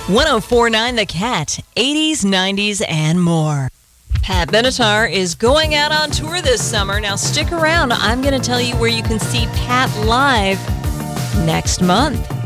1049 The Cat, 80s, 90s, and more. Pat Benatar is going out on tour this summer. Now stick around. I'm going to tell you where you can see Pat live next month.